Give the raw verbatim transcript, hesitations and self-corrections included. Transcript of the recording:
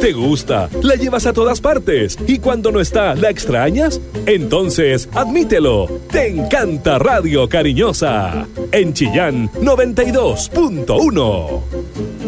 ¿Te gusta? ¿La llevas a todas partes? ¿Y cuando no está, la extrañas? Entonces, admítelo. Te encanta Radio Cariñosa. En Chillán, noventa y dos punto uno.